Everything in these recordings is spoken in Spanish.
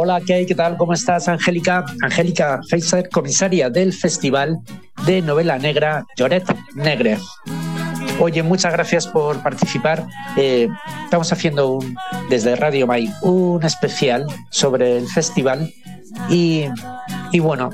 Hola, ¿qué hay? ¿Qué tal? ¿Cómo estás, Angélica? Angélica Feiser, comisaria del Festival de Novela Negra Lloret Negre. Oye, muchas gracias por participar. Estamos haciendo desde Radio Mai un especial sobre el festival y bueno,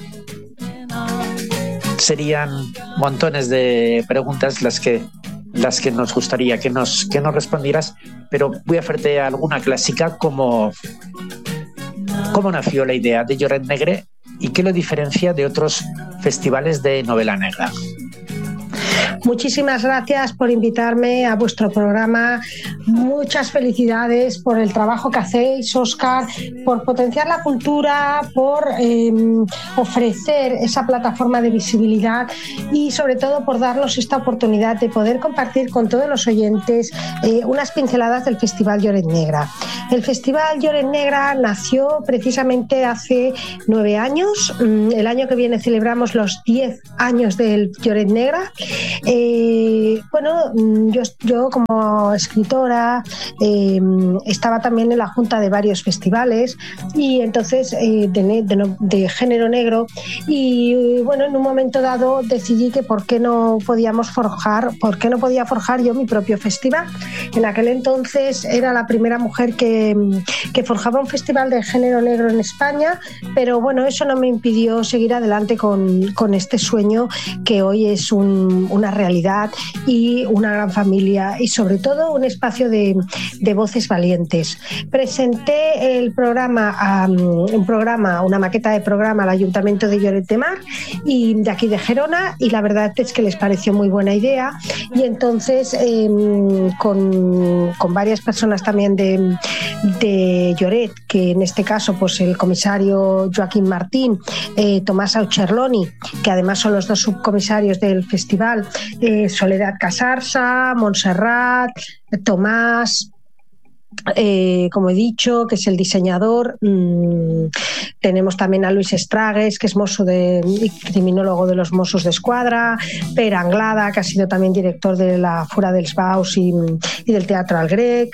serían montones de preguntas las que nos gustaría que nos respondieras, pero voy a hacerte alguna clásica como ¿cómo nació la idea de Lloret Negre y qué lo diferencia de otros festivales de novela negra? Muchísimas gracias por invitarme a vuestro programa. Muchas felicidades por el trabajo que hacéis, Óscar, por potenciar la cultura, por ofrecer esa plataforma de visibilidad y sobre todo por darnos esta oportunidad de poder compartir con todos los oyentes unas pinceladas del Festival Lloret Negra. El Festival Lloret Negra nació precisamente hace 9 años. El año que viene celebramos los 10 años del Lloret Negra. Yo como escritora estaba también en la junta de varios festivales y entonces de género negro y bueno, en un momento dado decidí que por qué no podía forjar yo mi propio festival. En aquel entonces era la primera mujer que forjaba un festival de género negro en España, pero bueno, eso no me impidió seguir adelante con este sueño que hoy es una realidad y una gran familia y sobre todo un espacio de voces valientes. Presenté el programa, una maqueta de programa al Ayuntamiento de Lloret de Mar y de aquí de Gerona y la verdad es que les pareció muy buena idea y entonces con varias personas también de Lloret, que en este caso pues el comisario Joaquín Martín, Tomás Aucherloni, que además son los dos subcomisarios del festival, Soledad Casarsa, Montserrat, Tomás, como he dicho, que es el diseñador. Tenemos también a Luis Estragues, que es criminólogo de los Mossos d'Esquadra, Per Anglada, que ha sido también director de la Fura dels Baus y del Teatro al Grec,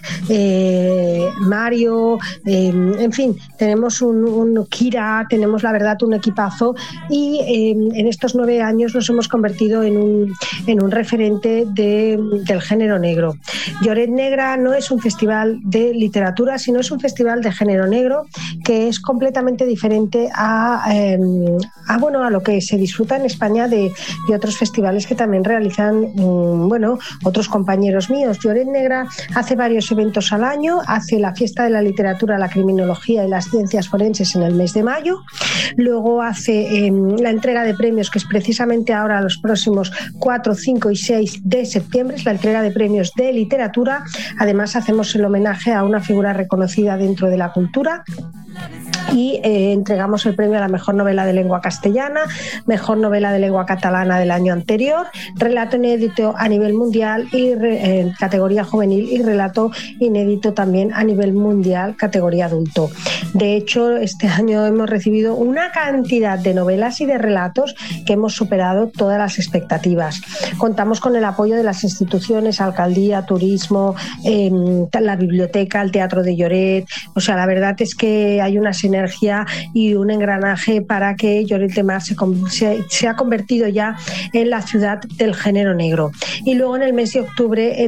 Mario, en fin, tenemos un Kira, tenemos la verdad un equipazo y en estos 9 años nos hemos convertido en un referente del género negro. Lloret Negra no es un festival de literatura, sino es un festival de género negro que es completamente diferente a lo que se disfruta en España de otros festivales que también realizan otros compañeros míos. Lloret Negra hace varios eventos al año, hace la fiesta de la literatura, la criminología y las ciencias forenses en el mes de mayo, luego hace la entrega de premios, que es precisamente ahora los próximos 4, 5 y 6 de septiembre, es la entrega de premios de literatura. Además hacemos el homenaje a una figura reconocida dentro de la cultura y entregamos el premio a la mejor novela de lengua castellana, mejor novela de lengua catalana del año anterior, relato inédito a nivel mundial y en categoría juvenil y relato inédito también a nivel mundial categoría adulto. De hecho, este año hemos recibido una cantidad de novelas y de relatos que hemos superado todas las expectativas. Contamos con el apoyo de las instituciones, alcaldía, turismo, la biblioteca, el Teatro de Lloret. O sea, la verdad es que hay una sinergia y un engranaje para que Lloret de Mar se ha convertido ya en la ciudad del género negro. Y luego en el mes de octubre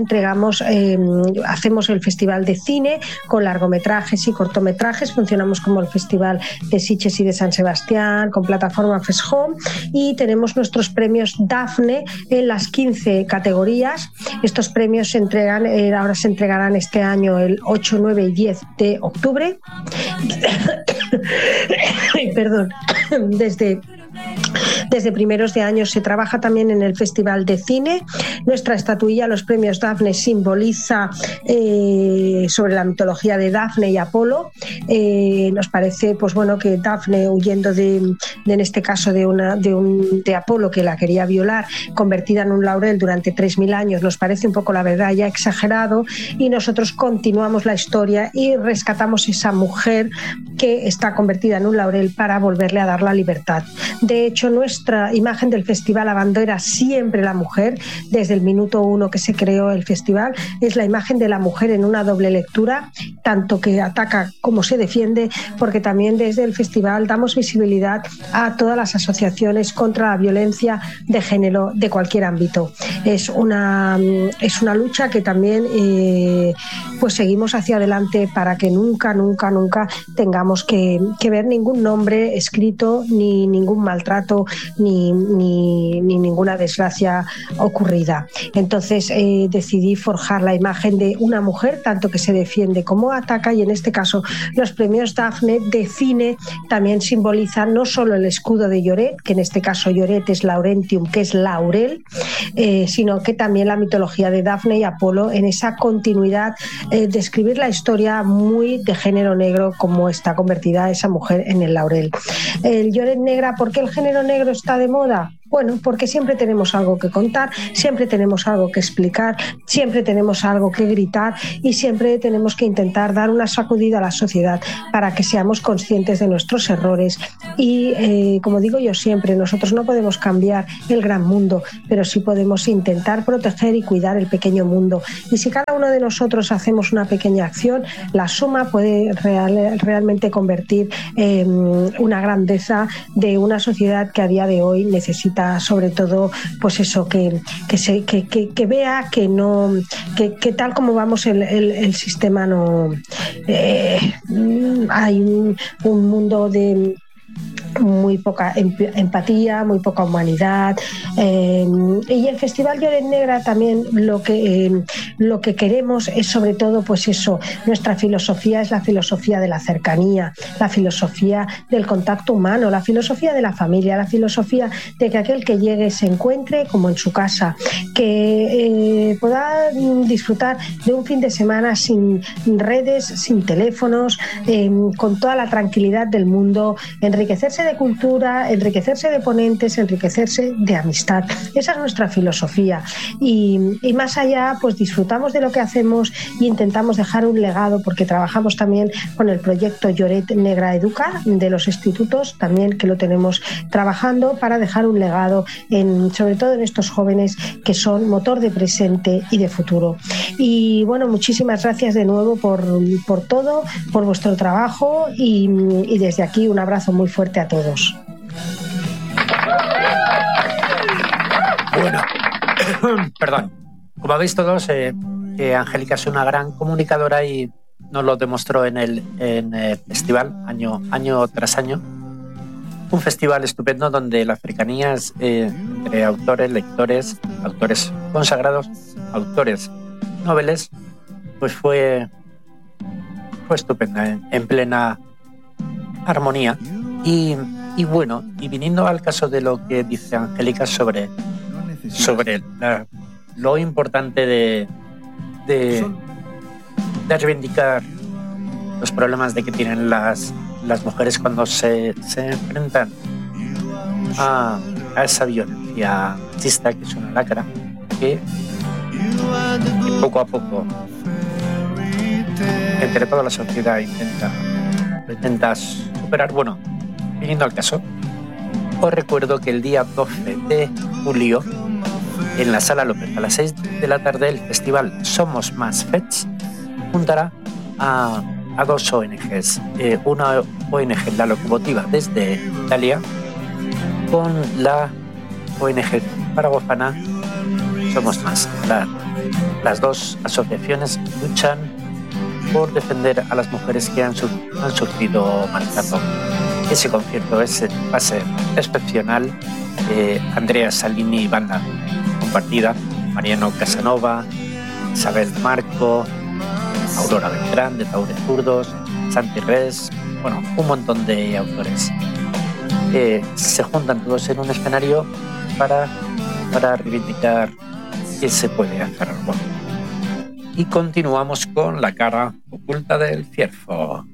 hacemos el Festival de Cine con largometrajes y cortometrajes. Funcionamos como el Festival de Sitges y de San Sebastián con plataforma FESHOME y tenemos nuestros premios Dafne en las 15 categorías. Estos premios se entregarán este año el 8, 9 y 10 de octubre. Perdón, desde primeros de año se trabaja también en el Festival de Cine. Nuestra estatuilla, los premios Dafne, simboliza sobre la mitología de Dafne y Apolo. Nos parece que Dafne, huyendo en este caso de Apolo, que la quería violar, convertida en un laurel durante 3.000 años, nos parece un poco, la verdad, ya exagerado, y nosotros continuamos la historia y rescatamos esa mujer que está convertida en un laurel para volverle a dar la libertad. De hecho, nuestra imagen del festival abandera siempre la mujer. Desde el minuto 1 que se creó el festival, es la imagen de la mujer en una doble lectura, tanto que ataca como se defiende, porque también desde el festival damos visibilidad a todas las asociaciones contra la violencia de género de cualquier ámbito. Es una lucha que también pues seguimos hacia adelante para que nunca tengamos que ver ningún nombre escrito, ni ningún maltrato, ni ninguna desgracia ocurrida. Entonces decidí forjar la imagen de una mujer, tanto que se defiende como ataca, y en este caso los premios Dafne de cine también simbolizan no solo el escudo de Lloret, que en este caso Lloret es Laurentium, que es laurel, sino que también la mitología de Dafne y Apolo en esa continuidad de escribir la historia muy de género negro, como está convertida esa mujer en el laurel. El Lloret negra, ¿por qué el género negro está de moda? Bueno, porque siempre tenemos algo que contar, siempre tenemos algo que explicar, siempre tenemos algo que gritar y siempre tenemos que intentar dar una sacudida a la sociedad para que seamos conscientes de nuestros errores. Y como digo yo siempre, nosotros no podemos cambiar el gran mundo, pero sí podemos intentar proteger y cuidar el pequeño mundo. Y si cada uno de nosotros hacemos una pequeña acción, la suma puede realmente convertir una grandeza de una sociedad que a día de hoy necesita sobre todo pues eso, que vea que no, que tal como vamos el sistema no hay un mundo de muy poca empatía, muy poca humanidad, y el Festival Lloret Negra también lo que queremos es sobre todo pues eso, nuestra filosofía es la filosofía de la cercanía, la filosofía del contacto humano, la filosofía de la familia, la filosofía de que aquel que llegue se encuentre como en su casa, que pueda disfrutar de un fin de semana sin redes, sin teléfonos, con toda la tranquilidad del mundo, enriquecerse de cultura, enriquecerse de ponentes, enriquecerse de amistad. Esa es nuestra filosofía y más allá pues disfrutamos de lo que hacemos e intentamos dejar un legado, porque trabajamos también con el proyecto Lloret Negra Educa de los institutos, también que lo tenemos trabajando para dejar un legado sobre todo en estos jóvenes que son motor de presente y de futuro. Y bueno, muchísimas gracias de nuevo por todo, por vuestro trabajo y desde aquí un abrazo muy fuerte a todos. Bueno, perdón. Como veis todos, Angélica es una gran comunicadora y nos lo demostró en el festival año tras año. Un festival estupendo donde la cercanía entre autores, lectores, autores consagrados, autores noveles, pues fue estupenda, en plena armonía. Y bueno, y viniendo al caso de lo que dice Angélica sobre lo importante de reivindicar los problemas de que tienen las mujeres cuando se enfrentan a esa violencia machista, que es una lacra que poco a poco entre toda la sociedad intenta superar. Bueno, viniendo al caso, os recuerdo que el día 12 de julio en la Sala López a las 6 de la tarde el festival Somos Más Fets juntará a dos ONGs, una ONG La Locomotiva desde Italia con la ONG zaragozana Somos Más. Las dos asociaciones luchan por defender a las mujeres que han sufrido maltrato. Ese concierto va a ser excepcional. Andrea Salini, banda compartida, Mariano Casanova, Isabel Marco, Aurora Beltrán de Taure Zurdos, Santi Res, bueno, un montón de autores. Se juntan todos en un escenario para reivindicar que se puede hacer algo. Y continuamos con La cara oculta del Ciervo.